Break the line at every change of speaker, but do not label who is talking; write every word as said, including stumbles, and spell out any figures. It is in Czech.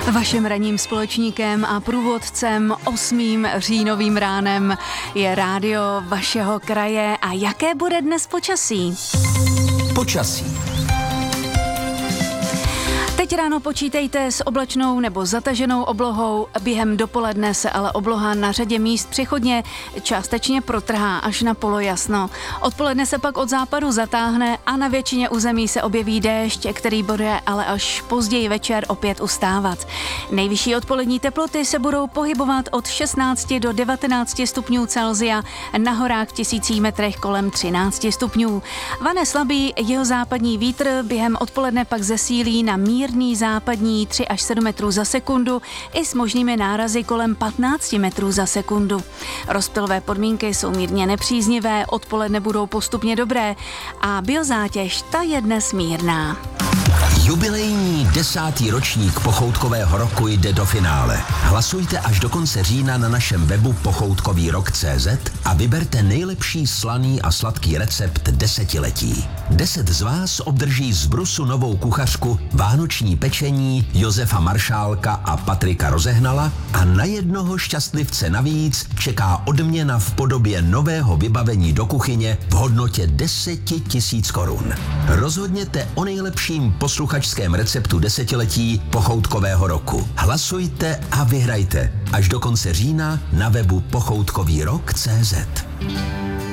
Vaším ranním společníkem a průvodcem osmým říjnovým ránem je rádio vašeho kraje. A jaké bude dnes počasí?
Počasí.
Teď ráno počítejte s oblačnou nebo zataženou oblohou, během dopoledne se ale obloha na řadě míst přechodně částečně protrhá až na polojasno. Odpoledne se pak od západu zatáhne a na většině území se objeví déšť, který bude ale až později večer opět ustávat. Nejvyšší odpolední teploty se budou pohybovat od šestnácti do devatenácti stupňů Celsia, na horách v tisících metrech kolem třinácti stupňů. Vane slabý jihozápadní vítr během odpoledne pak zesílí na mír západní tři až sedm metrů za sekundu i s možnými nárazy kolem patnáct metrů za sekundu. Rozptylové podmínky jsou mírně nepříznivé, odpoledne budou postupně dobré a biozátěž ta je dnes mírná.
Jubilejní desátý ročník Pochoutkového roku jde do finále. Hlasujte až do konce října na našem webu pochoutkový rok tečka cé zet a vyberte nejlepší slaný a sladký recept desetiletí. Deset z vás obdrží z Brusu novou kuchařku, vánoční pečení Josefa Maršálka a Patrika Rozehnala a na jednoho šťastlivce navíc čeká odměna v podobě nového vybavení do kuchyně v hodnotě deset tisíc korun. Rozhodněte o nejlepším posluchačském receptu desetiletí Pochoutkového roku. Hlasujte a vyhrajte až do konce října na webu pochoutkový rok tečka cé zet.